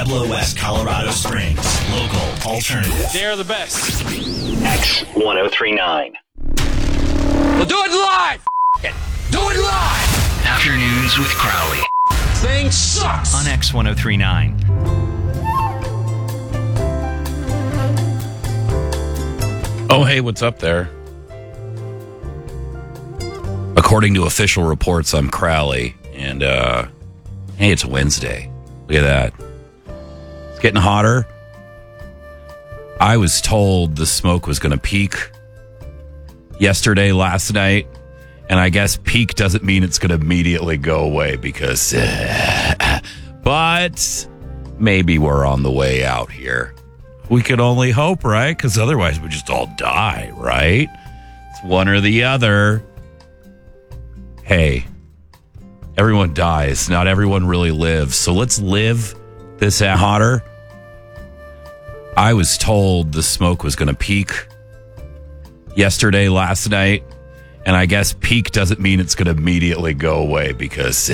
Pueblo West, Colorado Springs. Local, alternative. They're the best. X1039. We'll do it live. Do it live. Afternoons with Crowley. Thing sucks. On X1039. Oh, hey, what's up there? According to official reports, I'm Crowley, and hey, it's Wednesday. Look at that. It's getting hotter. I was told the smoke was going to peak yesterday, last night, and I guess peak doesn't mean it's going to immediately go away because, but maybe we're on the way out here. We could only hope, right? Because otherwise we just all die, right? It's one or the other. Hey, everyone dies. Not everyone really lives. So let's live this hotter. I was told the smoke was going to peak yesterday, last night. And I guess peak doesn't mean it's going to immediately go away because,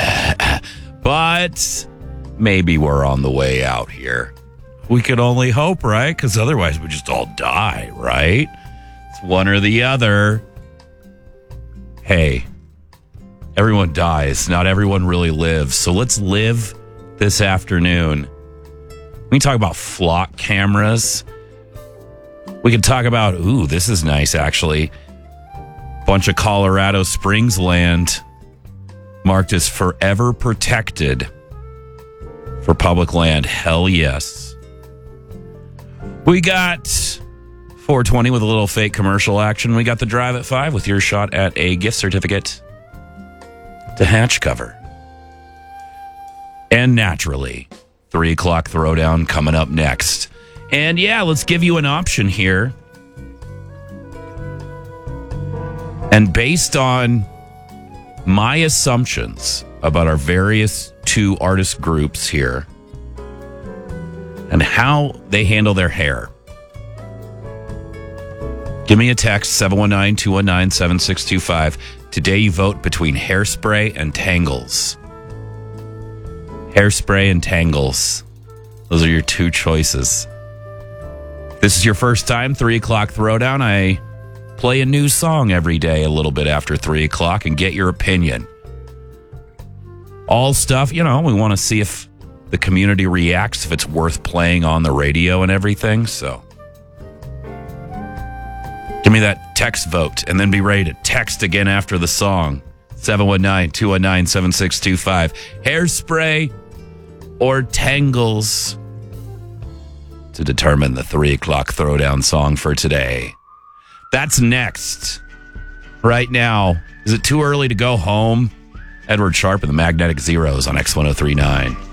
but maybe we're on the way out here. We could only hope, right? Because otherwise we just all die, right? It's one or the other. Hey, everyone dies. Not everyone really lives. So let's live this afternoon. We can talk about flock cameras. We can talk about, ooh, this is nice, actually. Bunch of Colorado Springs land marked as forever protected for public land. Hell yes. We got 420 with a little fake commercial action. We got the Drive at 5 with your shot at a gift certificate to Hatch Cover. And naturally, 3 o'clock throwdown coming up next. And yeah, let's give you an option here. And based on my assumptions about our various two artist groups here and how they handle their hair, give me a text, 719-219-7625. Today you vote between Hairspray and Tangles. Hairspray and Tangles. Those are your two choices. If this is your first time, 3 o'clock throwdown. I play a new song every day a little bit after 3 o'clock and get your opinion. All stuff, we want to see if the community reacts, if it's worth playing on the radio and everything. So give me that text vote and then be ready to text again after the song. 719-219-7625. Hairspray or Tangles to determine the 3 o'clock throwdown song for today. That's next. Right now, is it too early to go home? Edward Sharpe and the Magnetic Zeros on X1039.